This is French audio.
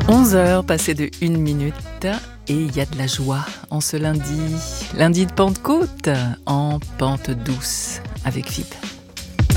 11h passées de 1 minute et il y a de la joie en ce lundi de Pentecôte, en pente douce avec Philippe.